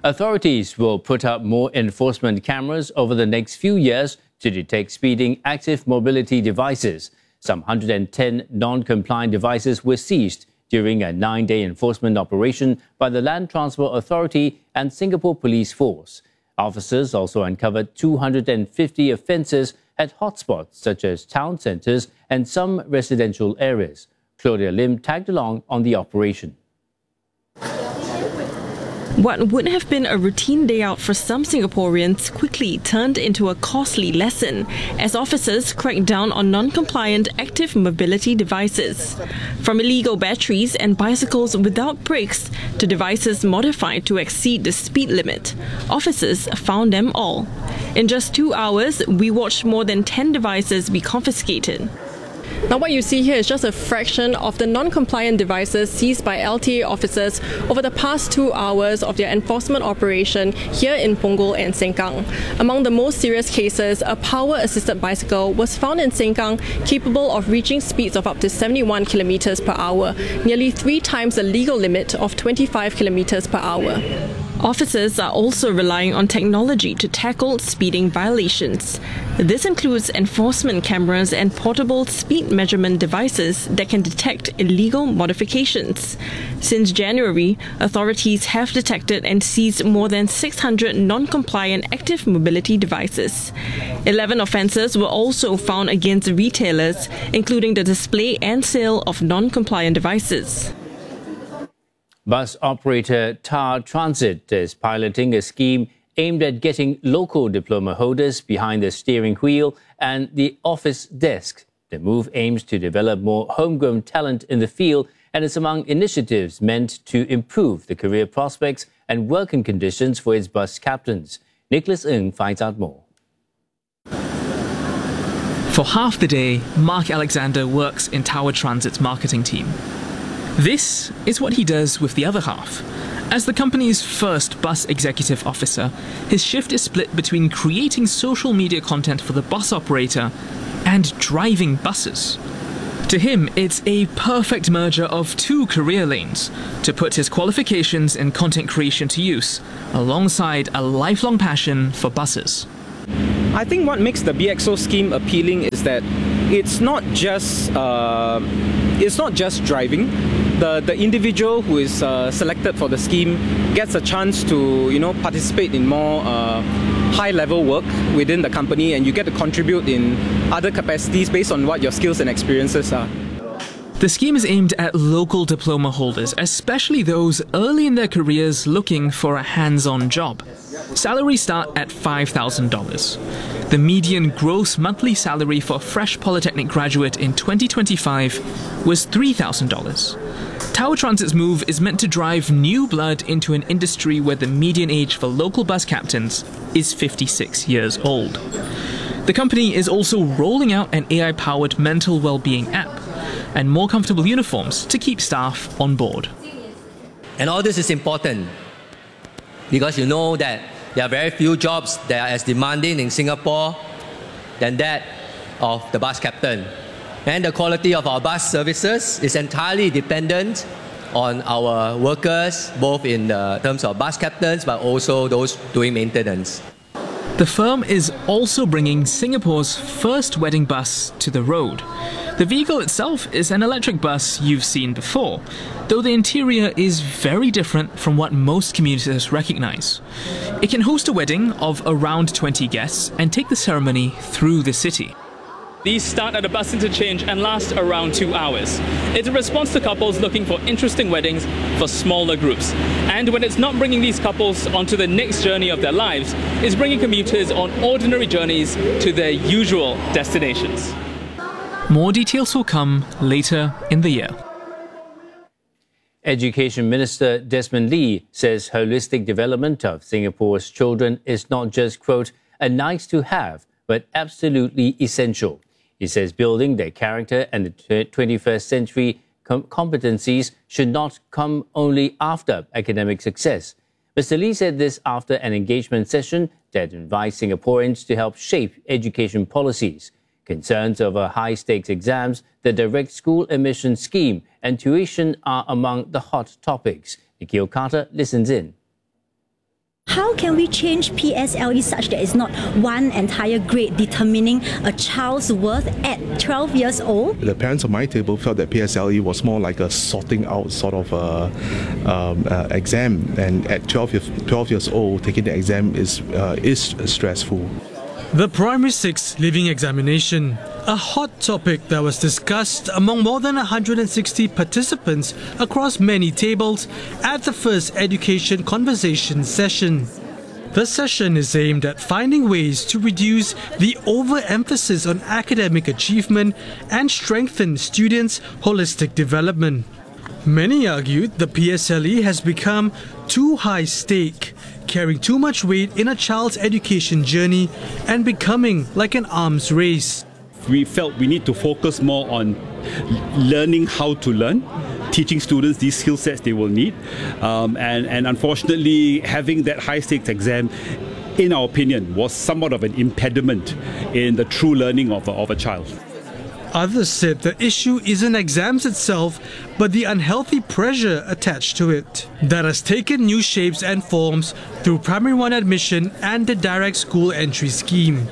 Authorities will put up more enforcement cameras over the next few years to detect speeding active mobility devices. Some 110 non-compliant devices were seized during a 9-day enforcement operation by the Land Transport Authority and Singapore Police Force. Officers also uncovered 250 offences at hotspots such as town centres and some residential areas. Claudia Lim tagged along on the operation. What would have been a routine day out for some Singaporeans quickly turned into a costly lesson as officers cracked down on non-compliant active mobility devices. From illegal batteries and bicycles without brakes to devices modified to exceed the speed limit, officers found them all. In just 2 hours, we watched more than 10 devices be confiscated. Now what you see here is just a fraction of the non-compliant devices seized by LTA officers over the past 2 hours of their enforcement operation here in Punggol and Sengkang. Among the most serious cases, a power-assisted bicycle was found in Sengkang capable of reaching speeds of up to 71 kilometers per hour, nearly 3 times the legal limit of 25 kilometers per hour. Officers are also relying on technology to tackle speeding violations. This includes enforcement cameras and portable speed measurement devices that can detect illegal modifications. Since January, authorities have detected and seized more than 600 non-compliant active mobility devices. 11 offences were also found against retailers, including the display and sale of non-compliant devices. Bus operator Tar Transit is piloting a scheme aimed at getting local diploma holders behind the steering wheel and the office desk. The move aims to develop more homegrown talent in the field and is among initiatives meant to improve the career prospects and working conditions for its bus captains. Nicholas Ng finds out more. For half the day, Mark Alexander works in Tower Transit's marketing team. This is what he does with the other half. As the company's first bus executive officer, his shift is split between creating social media content for the bus operator and driving buses. To him, it's a perfect merger of 2 career lanes to put his qualifications in content creation to use, alongside a lifelong passion for buses. I think what makes the BXO scheme appealing is that it's not just driving. The individual who is selected for the scheme gets a chance to participate in more high-level work within the company, and you get to contribute in other capacities based on what your skills and experiences are. The scheme is aimed at local diploma holders, especially those early in their careers looking for a hands-on job. Salaries start at $5,000. The median gross monthly salary for a fresh polytechnic graduate in 2025 was $3,000. Tower Transit's move is meant to drive new blood into an industry where the median age for local bus captains is 56 years old. The company is also rolling out an AI-powered mental well-being app and more comfortable uniforms to keep staff on board. And all this is important because you know that there are very few jobs that are as demanding in Singapore than that of the bus captain. And the quality of our bus services is entirely dependent on our workers, both in terms of bus captains, but also those doing maintenance. The firm is also bringing Singapore's first wedding bus to the road. The vehicle itself is an electric bus you've seen before, though the interior is very different from what most commuters recognise. It can host a wedding of around 20 guests and take the ceremony through the city. These start at a bus interchange and last around 2 hours. It's a response to couples looking for interesting weddings for smaller groups. And when it's not bringing these couples onto the next journey of their lives, it's bringing commuters on ordinary journeys to their usual destinations. More details will come later in the year. Education Minister Desmond Lee says holistic development of Singapore's children is not just, quote, a nice to have, but absolutely essential. He says building their character and the 21st century competencies should not come only after academic success. Mr. Lee said this after an engagement session that invites Singaporeans to help shape education policies. Concerns over high-stakes exams, the direct school admission scheme and tuition are among the hot topics. Nikhil Carter listens in. How can we change PSLE such that it's not one entire grade determining a child's worth at 12 years old? The parents on my table felt that PSLE was more like a sorting out sort of exam, and at 12 years old, taking the exam is stressful. The Primary 6 Leaving Examination, a hot topic that was discussed among more than 160 participants across many tables at the first Education Conversation session. The session is aimed at finding ways to reduce the overemphasis on academic achievement and strengthen students' holistic development. Many argued the PSLE has become too high stake, carrying too much weight in a child's education journey and becoming like an arms race. We felt we need to focus more on learning how to learn, teaching students these skill sets they will need, and unfortunately having that high stakes exam, in our opinion, was somewhat of an impediment in the true learning of a child. Others said the issue isn't exams itself, but the unhealthy pressure attached to it that has taken new shapes and forms through Primary 1 admission and the direct school entry scheme.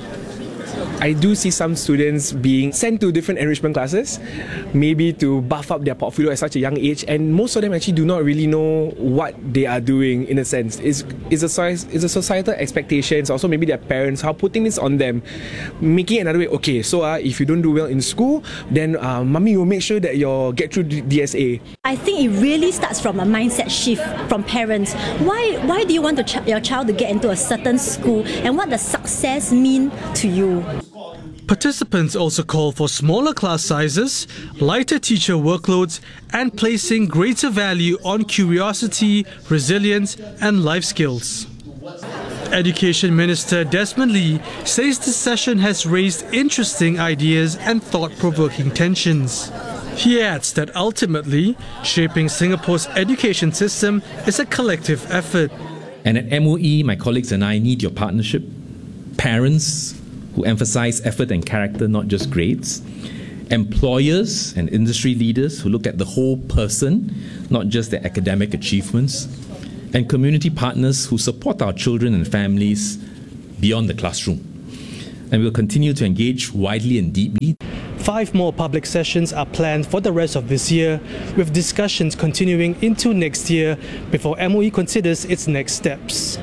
I do see some students being sent to different enrichment classes, maybe to buff up their portfolio at such a young age, and most of them actually do not really know what they are doing in a sense. It's a societal expectations, also maybe their parents, how putting this on them, making another way, okay, so if you don't do well in school, then mommy will make sure that you get through DSA. I think it really starts from a mindset shift from parents. Why do you want your child to get into a certain school, and what does success mean to you? Participants also call for smaller class sizes, lighter teacher workloads, and placing greater value on curiosity, resilience, and life skills. Education Minister Desmond Lee says the session has raised interesting ideas and thought-provoking tensions. He adds that ultimately, shaping Singapore's education system is a collective effort. And at MOE, my colleagues and I need your partnership. Parents who emphasize effort and character, not just grades. Employers and industry leaders who look at the whole person, not just their academic achievements. And community partners who support our children and families beyond the classroom. And we'll continue to engage widely and deeply. 5 more public sessions are planned for the rest of this year, with discussions continuing into next year before MOE considers its next steps.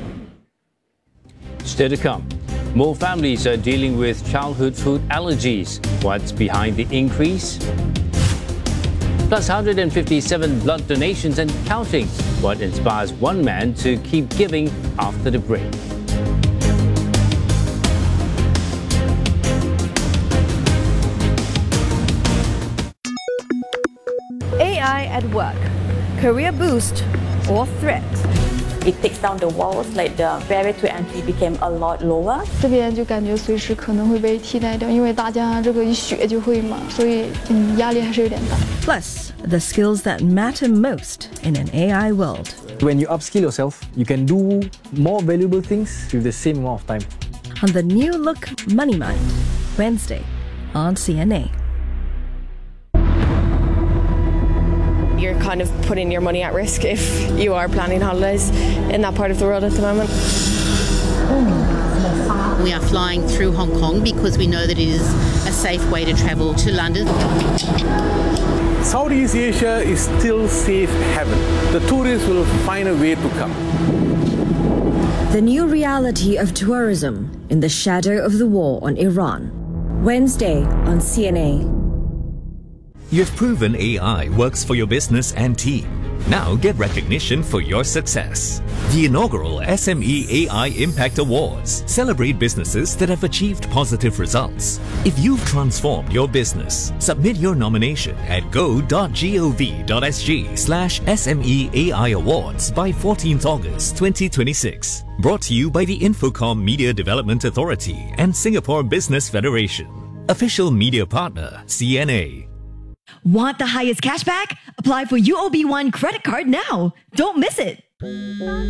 Still to come. More families are dealing with childhood food allergies. What's behind the increase? Plus 157 blood donations and counting. What inspires one man to keep giving after the break? AI at work, career boost or threat? It takes down the walls, like the barrier to entry became a lot lower. 这边就感觉随时可能会被替代掉，因为大家这个一学就会嘛，所以压力还是有点大。 Plus, the skills that matter most in an AI world. When you upskill yourself, you can do more valuable things with the same amount of time. On the new look Money Mind, Wednesday on CNA. You're kind of putting your money at risk if you are planning holidays in that part of the world at the moment. We are flying through Hong Kong because we know that it is a safe way to travel to London. Southeast Asia is still safe haven. The tourists will find a way to come. The new reality of tourism in the shadow of the war on Iran. Wednesday on CNA. You've proven AI works for your business and team. Now get recognition for your success. The inaugural SME AI Impact Awards celebrate businesses that have achieved positive results. If you've transformed your business, submit your nomination at go.gov.sg/SME AI Awards by 14th August 2026. Brought to you by the Infocom Media Development Authority and Singapore Business Federation. Official media partner, CNA. Want the highest cashback? Apply for UOB One credit card now. Don't miss it.